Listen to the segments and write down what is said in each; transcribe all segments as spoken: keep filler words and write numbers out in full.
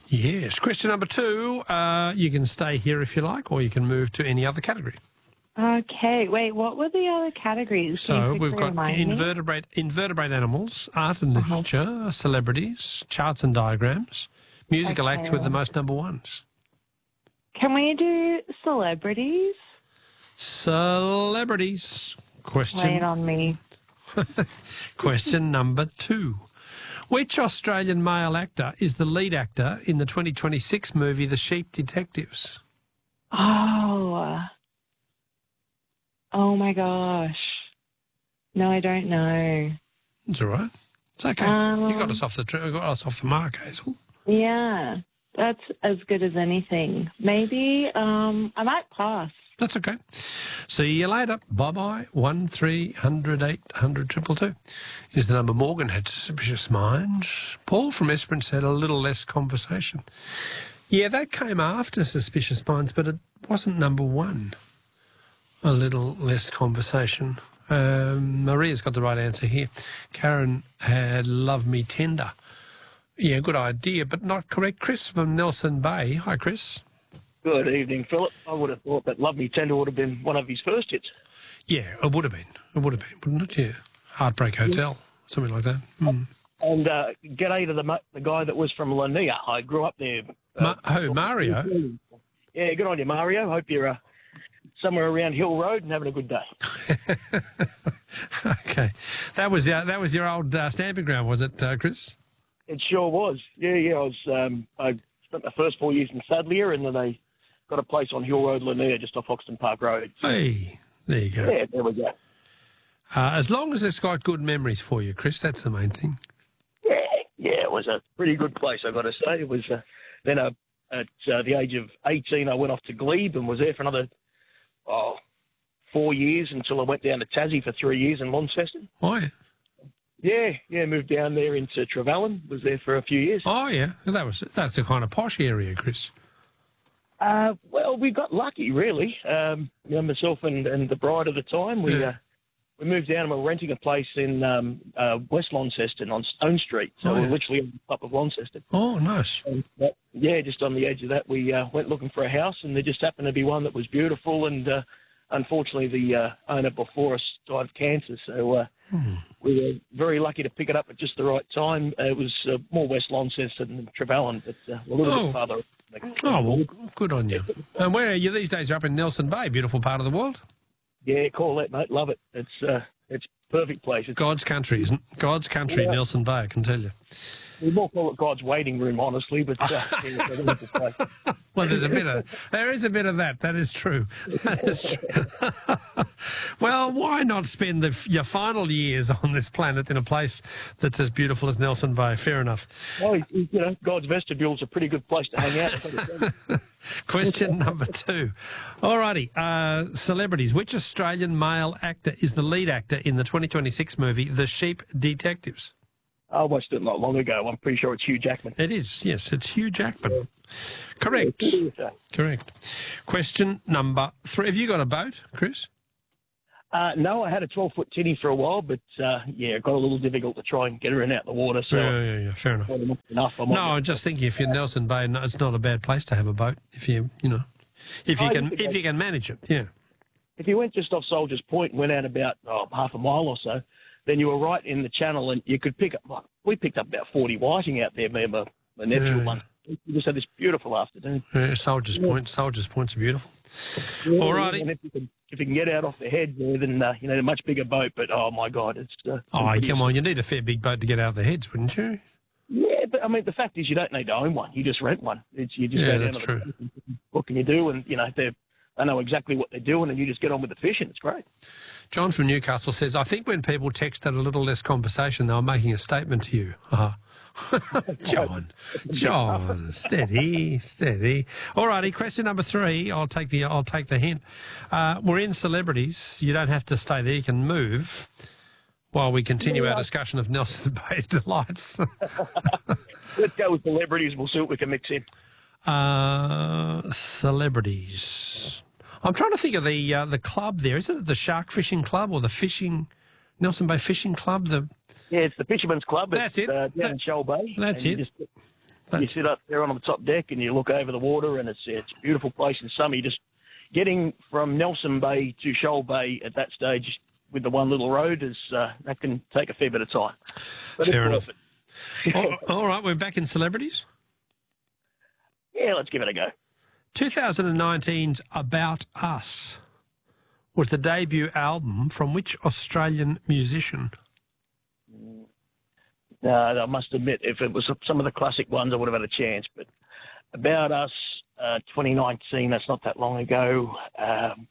Yes. Question number two. Uh, you can stay here if you like, or you can move to any other category. Okay, wait, what were the other categories? Can So you we've quickly got remind me? invertebrate, invertebrate animals, art and Uh-huh. literature, celebrities, charts and diagrams, musical Okay. acts with the most number ones. Can we do celebrities? Celebrities. Question. Lay it on me. Question number two. Which Australian male actor is the lead actor in the twenty twenty-six movie The Sheep Detectives? Oh. Oh, my gosh. No, I don't know. It's all right. It's okay. Um, you got us off the tr- got us off the mark, Hazel. Yeah, that's as good as anything. Maybe um, I might pass. That's okay. See you later. Bye-bye. One, three hundred, eight hundred, triple two is the number. Morgan had suspicious minds. Paul from Esperance said a little less conversation. Yeah, that came after Suspicious Minds, but it wasn't number one. A little less conversation. Um, Maria's got the right answer here. Karen had Love Me Tender. Yeah, good idea, but not correct. Chris from Nelson Bay. Hi, Chris. Good evening, Philip. I would have thought that Love Me Tender would have been one of his first hits. Yeah, it would have been. It would have been, wouldn't it? Yeah. Heartbreak Hotel, something like that. Mm. And uh, g'day to the ma- the guy that was from Lanier. I grew up there. Uh, Ma- who, Mario? Yeah, good on you, Mario. Hope you're uh, somewhere around Hill Road and having a good day. Okay. That was, uh, that was your old uh, stamping ground, was it, uh, Chris? It sure was. Yeah, yeah. I was. Um, I spent the first four years in Sadleir, and then they got a place on Hill Road, Lanier, just off Hoxton Park Road. Hey, there you go. Yeah, there we go. Uh, as long as it's got good memories for you, Chris, that's the main thing. Yeah, yeah. It was a pretty good place, I've got to say. It was. Uh, then uh, at uh, the age of eighteen, I went off to Glebe and was there for another oh, four years until I went down to Tassie for three years in Launceston. Oh, yeah. Yeah, yeah, moved down there into Trevellyn, was there for a few years. Oh, yeah. That was, that's a kind of posh area, Chris. Uh, well, we got lucky, really. Um, you know, myself and, and the bride at the time, we Yeah. uh, we moved down and we were renting a place in um, uh, West Launceston on Stone Street. So Oh, yeah. we're literally on the top of Launceston. Oh, nice. And, uh, yeah, just on the edge of that, we uh, went looking for a house, and there just happened to be one that was beautiful. And uh, unfortunately, the uh, owner before us died of cancer, so uh, Hmm. we were very lucky to pick it up at just the right time. Uh, it was uh, more West Launceston than Trevellyn, but uh, a little Oh. bit farther. Oh, well, good on you. And where are you these days? You're up in Nelson Bay, beautiful part of the world. Yeah, call that, mate. Love it. It's uh, it's a perfect place. It's, God's country, isn't it? God's country, Yeah. Nelson Bay, I can tell you. we more call it God's waiting room, honestly, but uh, yeah, it's a wonderful place. Well, there's a bit of, there is a bit of that. That is true. That is true. Well, why not spend the, your final years on this planet in a place that's as beautiful as Nelson Bay? Fair enough. Well, you know, God's vestibule's a pretty good place to hang out. Question number two. All righty. Uh, celebrities. Which Australian male actor is the lead actor in the twenty twenty-six movie The Sheep Detectives? I watched it not long ago. I'm pretty sure it's Hugh Jackman. It is, yes. It's Hugh Jackman. Correct. Uh, Correct. Question number three. Have you got a boat, Chris? no, I had a twelve-foot tinny for a while, but uh, yeah, it got a little difficult to try and get her in out the water. So Yeah, yeah, yeah. Fair enough. wasn't enough. I'm No, on I'm just thinking if you're Nelson Bay, no, it's not a bad place to have a boat if you, you know, if you Oh, can, you could if go- you can manage it. Yeah. If you went just off Soldiers Point and went out about oh, half a mile or so, then you were right in the channel, and you could pick up. Well, we picked up about forty whiting out there, me and my, my nephew Yeah. one. We just had this beautiful afternoon. Yeah, Soldiers Point. Soldiers Point's beautiful. Yeah, Alrighty. and if you can, if you can get out off the head there, then uh, you know a much bigger boat. But oh my God, it's uh, Oh, pretty- come on. You need a fair big boat to get out of the heads, wouldn't you? Yeah, but I mean the fact is you don't need to own one. You just rent one. It's you just Yeah, go down that's to true. the place and what can you do, and you know they they know exactly what they're doing, and you just get on with the fishing. It's great. John from Newcastle says, I think when people texted a little less conversation, they were making a statement to you. Uh-huh. John, John, steady, steady. All righty, question number three. I'll take the I'll take the hint. Uh, we're in celebrities. You don't have to stay there. You can move while we continue our discussion of Nelson Bay's delights. Let's go with celebrities. We'll see what we can mix in. uh, celebrities. I'm trying to think of the uh, the club there. Is it the Shark Fishing Club or the Fishing Nelson Bay Fishing Club? The Yeah, it's the Fisherman's Club. That's it's, it. Uh, down That- in Shoal Bay. that's And you it. Just, you sit up there on the top deck and you look over the water, and it's it's a beautiful place in summer. You just getting from Nelson Bay to Shoal Bay at that stage with the one little road is uh, that can take a fair bit of time. But Fair it's enough. all, all right, we're back in celebrities. Yeah, let's give it a go. twenty nineteen's About Us was the debut album from which Australian musician? Uh, I must admit, if it was some of the classic ones, I would have had a chance. But About Us, uh, twenty nineteen, that's not that long ago. Um,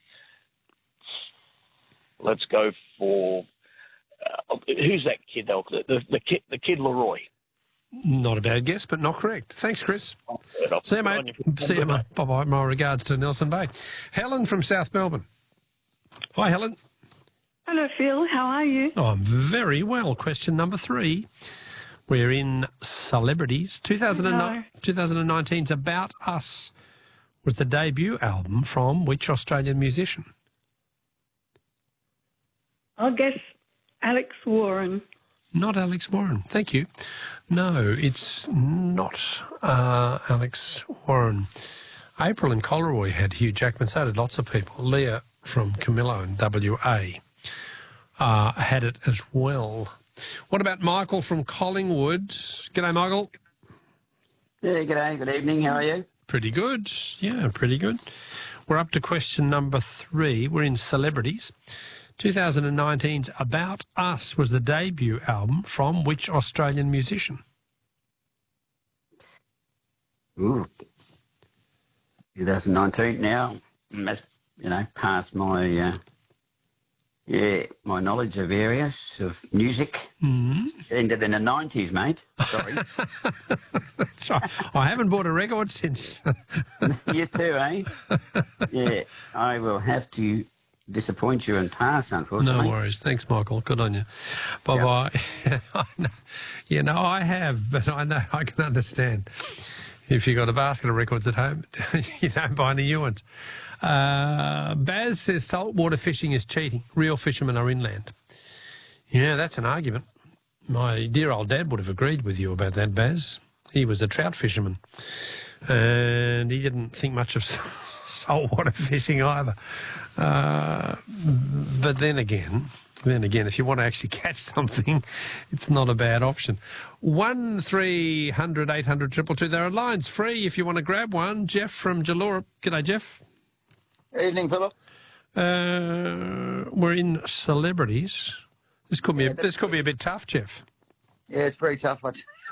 let's go for uh, who's that kid? Though the the, the kid, the kid Leroy. Not a bad guess, but not correct. Thanks, Chris. I'll See you, mate. See you, mate. Bye-bye. My regards to Nelson Bay. Helen from South Melbourne. Hi, Helen. Hello, Phil. How are you? Oh, I'm very well. Question number three. We're in celebrities. two thousand nine, twenty nineteen's About Us was the debut album from which Australian musician? I'll guess Alex Warren. Not Alex Warren. Thank you. No, it's not uh, Alex Warren. April in Coleroy had Hugh Jackman, so did lots of people. Leah from Camillo in W A uh, had it as well. What about Michael from Collingwood? G'day, Michael. Yeah, g'day, good evening, how are you? Pretty good. Yeah, pretty good. We're up to question number three. We're in celebrities. twenty nineteen's About Us was the debut album from which Australian musician? Ooh, twenty nineteen now, that's, you know, past my, uh, yeah, my knowledge of areas of music. Mm-hmm. Ended in the nineties, mate. Sorry. That's right. I haven't bought a record since. You too, eh? Yeah, I will have to disappoint you and pass, unfortunately. No worries. Thanks, Michael. Good on you. Bye-bye. Yep. You know, I have, but I know I can understand. If you've got a basket of records at home, you don't buy any new ones. Uh, Baz says saltwater fishing is cheating. Real fishermen are inland. Yeah, that's an argument. My dear old dad would have agreed with you about that, Baz. He was a trout fisherman, and he didn't think much of saltwater fishing either. Uh, but then again, then again, if you want to actually catch something, it's not a bad option. One three hundred eight hundred triple two. There are lines free if you want to grab one. Jeff from Jalora. G'day, Jeff. Evening, Philip. Uh, we're in celebrities. This could be Yeah, a, this could be a bit tough, Jeff. Yeah, it's pretty tough.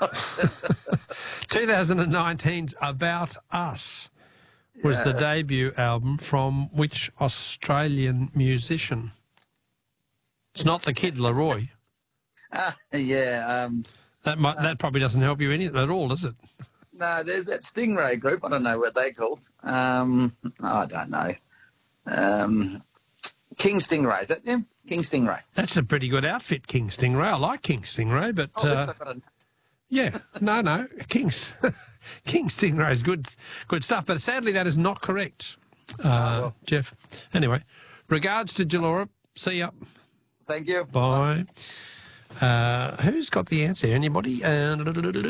twenty nineteen's About Us was the debut album from which Australian musician? It's not the Kid Leroy. uh, yeah. Um, That might, that probably doesn't help you any at all, does it? no, there's that Stingray group. I don't know what they called. Um, I don't know. Um, King Stingray, is that them? King Stingray. That's a pretty good outfit, King Stingray. I like King Stingray, but Oh, uh, they've got a- yeah, no, no, King's King Stingray's good, good stuff. But sadly, that is not correct, uh, Jeff. Anyway, regards to Jalora. See ya. Thank you. Bye. Uh, who's got the answer? Anybody? Uh,